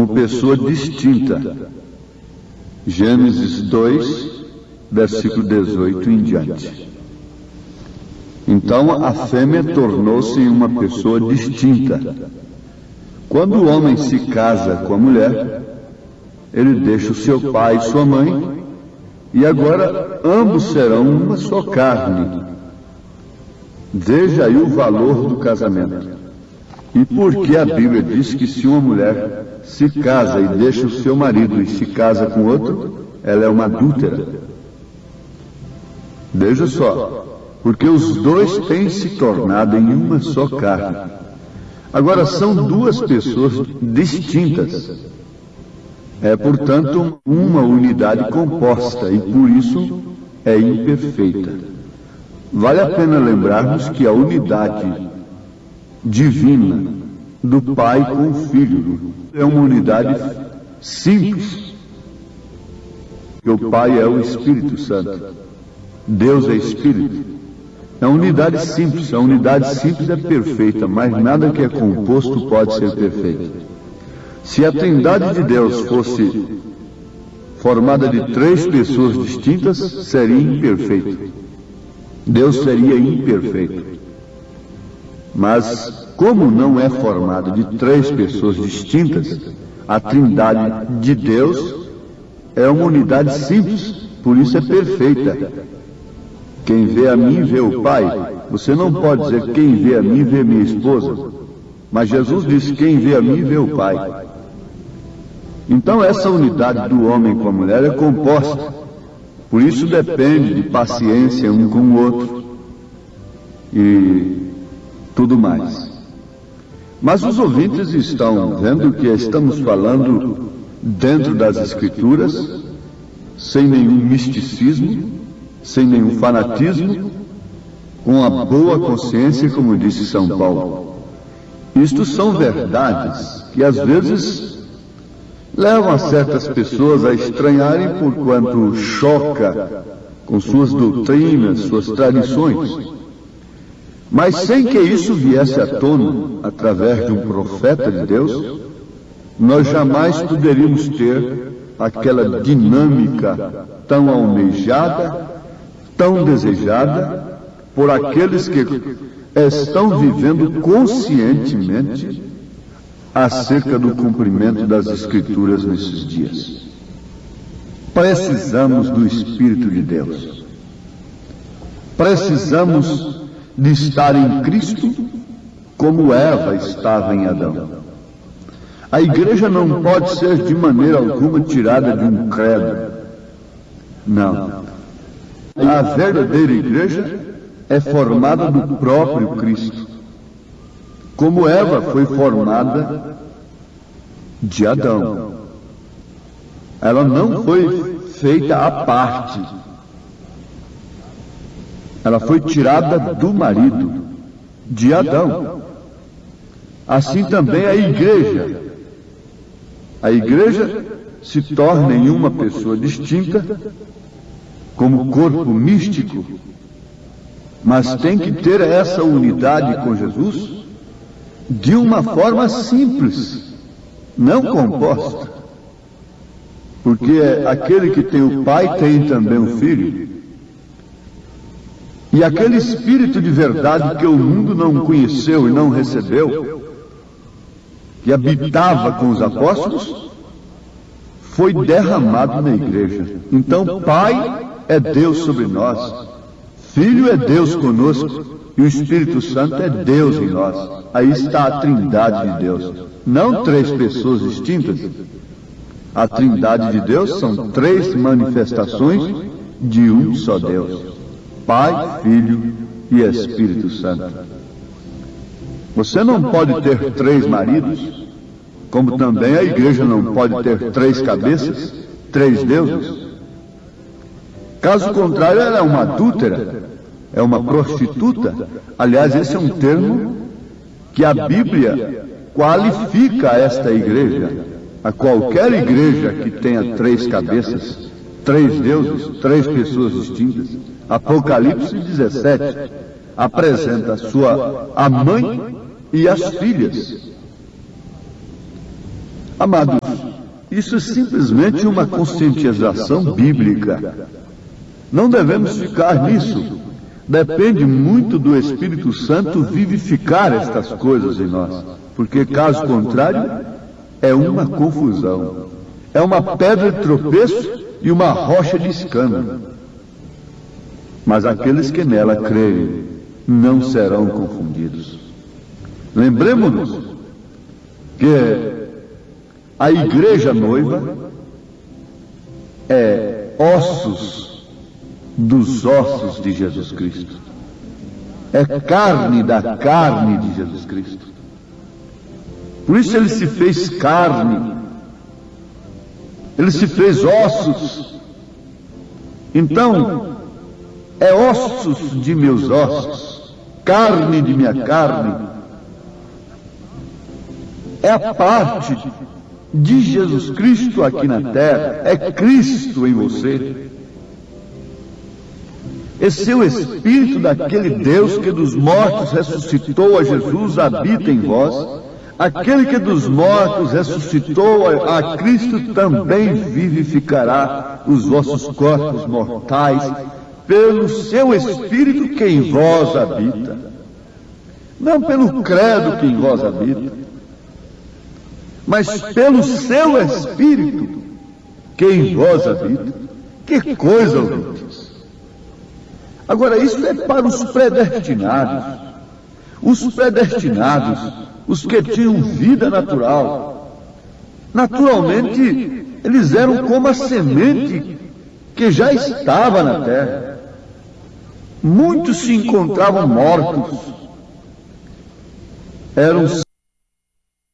como pessoa distinta. Gênesis 2, versículo 18 em diante. Então a fêmea tornou-se uma pessoa distinta. Quando o homem se casa com a mulher, ele deixa o seu pai e sua mãe, e agora ambos serão uma só carne. Veja aí o valor do casamento. E por que a Bíblia diz que se uma mulher se casa e deixa o seu marido e se casa com outro, ela é uma adúltera? Veja só, porque os dois têm se tornado em uma só carne. Agora são duas pessoas distintas. É, portanto, uma unidade composta e por isso é imperfeita. Vale a pena lembrarmos que a unidade divina do Pai com o Filho é uma unidade simples. Que o Pai é o Espírito Santo. Deus é Espírito. É uma unidade simples. A unidade simples é perfeita, mas nada que é composto pode ser perfeito. Se a Trindade de Deus fosse formada de 3 pessoas distintas, seria imperfeito. Deus seria imperfeito. Mas, como não é formada de 3 pessoas distintas, a Trindade de Deus é uma unidade simples, por isso é perfeita. Quem vê a mim, vê o Pai. Você não pode dizer, quem vê a mim, vê minha esposa. Mas Jesus disse, quem vê a mim, vê o Pai. Então essa unidade do homem com a mulher é composta. Por isso depende de paciência um com o outro e tudo mais. Mas os ouvintes estão vendo que estamos falando dentro das Escrituras, sem nenhum misticismo, sem nenhum fanatismo, com a boa consciência, como disse São Paulo. Isto são verdades que às vezes levam a certas pessoas a estranharem porquanto choca com suas doutrinas, suas tradições. Mas sem que isso viesse à tona através de um profeta de Deus, nós jamais poderíamos ter aquela dinâmica tão almejada, tão desejada por aqueles que estão vivendo conscientemente acerca do cumprimento das Escrituras nesses dias. Precisamos do Espírito de Deus. Precisamos de estar em Cristo como Eva estava em Adão. A igreja não pode ser de maneira alguma tirada de um credo. Não. A verdadeira igreja é formada do próprio Cristo. Como Eva foi formada de Adão. Ela não foi feita à parte. Ela foi tirada do marido, de Adão. Assim também a igreja. A igreja se torna em uma pessoa distinta, como corpo místico, mas tem que ter essa unidade com Jesus de uma forma simples, não composta. Porque aquele que tem o Pai tem também o Filho. E aquele Espírito de verdade que o mundo não conheceu e não recebeu, que habitava com os apóstolos, foi derramado na igreja. Então, Pai é Deus sobre nós, Filho é Deus conosco, e o Espírito Santo é Deus em nós. Aí está a Trindade de Deus. Não 3 pessoas distintas. A Trindade de Deus são 3 manifestações de um só Deus. Pai, Filho e Espírito Santo. Você não pode ter 3 maridos, como também a igreja não pode ter 3 cabeças, 3 deuses. Caso contrário, ela é uma adúltera, é uma prostituta. Aliás, esse é um termo que a Bíblia qualifica esta igreja. A qualquer igreja que tenha 3 cabeças, 3 deuses, 3 pessoas distintas. Apocalipse 17 apresenta a mãe e as filhas. Amados, isso é simplesmente uma conscientização bíblica. Não devemos ficar nisso. Depende muito do Espírito Santo vivificar estas coisas em nós, porque caso contrário, é uma confusão. É uma pedra de tropeço e uma rocha de escândalo. Mas aqueles que nela creem não serão confundidos. Lembremos-nos que a igreja noiva é ossos dos ossos de Jesus Cristo. É carne da carne de Jesus Cristo. Por isso ele se fez carne. Ele se fez ossos. Então, é ossos de meus ossos, carne de minha carne. É a parte de Jesus Cristo aqui na terra, é Cristo em você. Esse é o Espírito daquele Deus que dos mortos ressuscitou a Jesus, habita em vós. Aquele que dos mortos ressuscitou a Cristo também vivificará os vossos corpos mortais pelo seu Espírito que em vós habita. Não pelo credo que em vós habita, mas pelo seu Espírito que em vós habita. Que coisa, ouvintes! Agora, isso é para os predestinados. Os predestinados, os que tinham vida natural. Naturalmente, eles eram como a semente que já estava na terra. Muitos se encontravam mortos. Eram